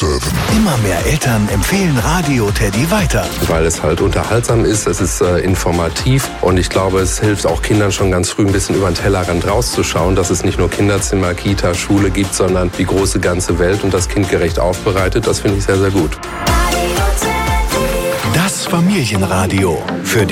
7. Immer mehr Eltern empfehlen Radio Teddy weiter. Weil es halt unterhaltsam ist, es ist informativ und ich glaube, es hilft auch Kindern schon ganz früh ein bisschen über den Tellerrand rauszuschauen, dass es nicht nur Kinderzimmer, Kita, Schule gibt, sondern die große ganze Welt und das kindgerecht aufbereitet. Das finde ich sehr, sehr gut. Das Familienradio für die